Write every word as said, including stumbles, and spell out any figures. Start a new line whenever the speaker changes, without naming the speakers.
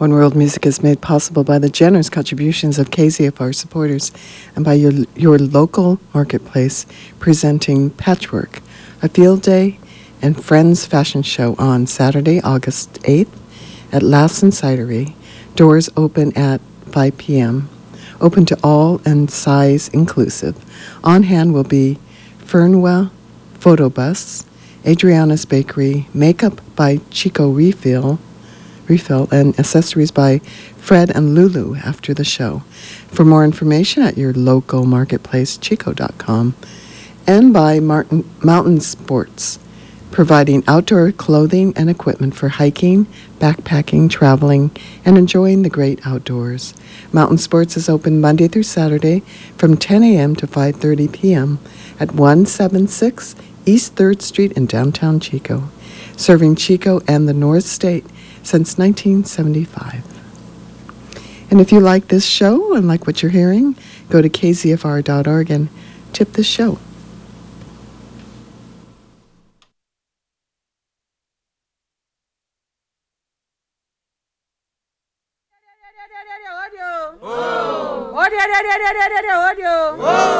One World Music is made possible by the generous contributions of K Z F R supporters and by your, your local marketplace presenting Patchwork, a field day and Friends fashion show on Saturday, August eighth at Lassen Cidery. Doors open at five p.m. Open to all and size inclusive. On hand will be Fernwell Photo Bus, Adriana's Bakery, makeup by Chico Refill, Refill, and accessories by Fred and Lulu after the show. For more information at your local marketplace, chico dot com, and by Martin, Mountain Sports, providing outdoor clothing and equipment for hiking, backpacking, traveling, and enjoying the great outdoors. Mountain Sports is open Monday through Saturday from ten a.m. to five thirty p.m. at one seventy-six East third Street in downtown Chico, serving Chico and the North State since nineteen seventy-five. And if you like this show and like what you're hearing, go to k z f r dot org and tip the show.
Audio. Audio. Audio. Audio. Audio.